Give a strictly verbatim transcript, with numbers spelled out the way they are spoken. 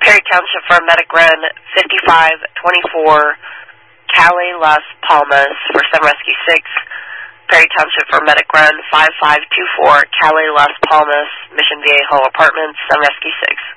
Perry Township for Medic Run fifty-five twenty-four, Cali Las Palmas for Sun Rescue six. Perry Township for Medic Run five five two four, Cali Las Palmas, Mission Viejo Apartments, Sun Rescue six.